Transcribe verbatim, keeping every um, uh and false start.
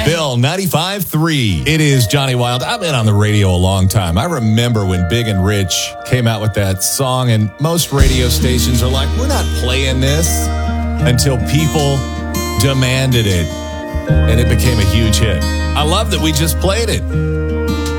Bill, ninety-five three. It is Johnny Wild. I've been on the radio a long time. I remember when Big and Rich came out with that song, and most radio stations are like, we're not playing this until people demanded it, and it became a huge hit. I love that we just played it.